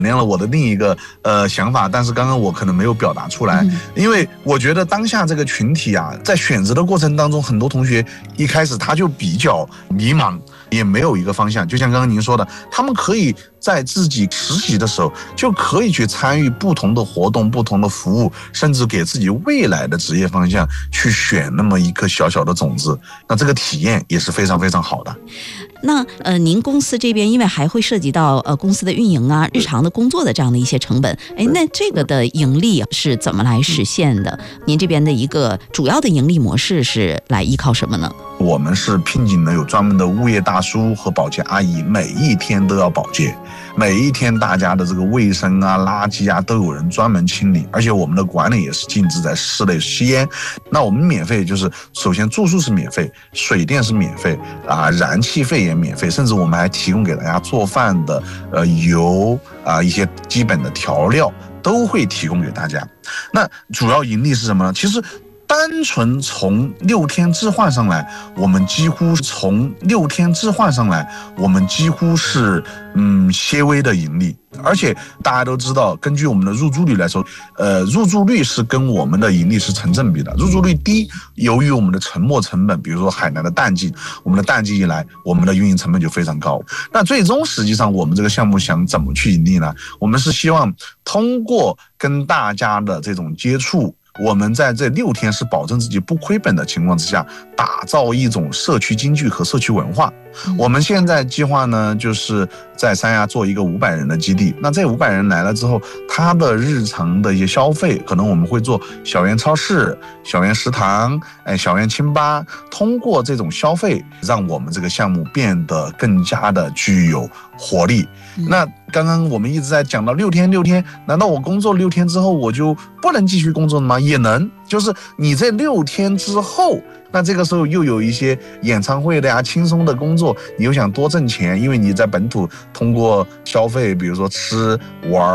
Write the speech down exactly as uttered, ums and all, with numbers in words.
连了我的另一个呃想法，但是刚刚我可能没有表达出来，因为我觉得当下这个群体啊，在选择的过程当中，很多同学一开始他就比较迷茫，也没有一个方向。就像刚刚您说的，他们可以在自己实习的时候就可以去参与不同的活动、不同的服务，甚至给自己未来的职业方向去选那么一颗小小的种子。那这个体验也是非常非常好的。 那呃，您公司这边因为还会涉及到呃公司的运营啊、日常的工作的这样的一些成本，哎，那这个的盈利是怎么来实现的？您这边的一个主要的盈利模式是来依靠什么呢？ 我们是聘请了有专门的物业大叔和保洁阿姨，每一天都要保洁，每一天大家的这个卫生啊、垃圾啊都有人专门清理，而且我们的管理也是禁止在室内吸烟。那我们免费就是首先住宿是免费，水电是免费啊，燃气费也免费，甚至我们还提供给大家做饭的呃油啊一些基本的调料都会提供给大家。那主要盈利是什么呢？其实单纯从六天置换上来，我们几乎从六天置换上来，我们几乎是嗯些微的盈利。而且大家都知道，根据我们的入住率来说，呃，入住率是跟我们的盈利是成正比的。入住率低，由于我们的沉没成本，比如说海南的淡季，我们的淡季一来，我们的运营成本就非常高。那最终实际上我们这个项目想怎么去盈利呢？我们是希望通过跟大家的这种接触，我们在这六天是保证自己不亏本的情况之下，打造一种社区经济和社区文化。我们现在计划呢，就是在三亚做一个五百人的基地。那这五百人来了之后，他的日常的一些消费，可能我们会做小园超市、小园食堂、哎小园清吧，通过这种消费，让我们这个项目变得更加的具有活力。那刚刚我们一直在讲到六天六天，难道我工作六天之后我就不能继续工作了吗？也能，就是你这六天之后，那这个时候又有一些演唱会的呀、轻松的工作，你又想多挣钱，因为你在本土通过消费，比如说吃玩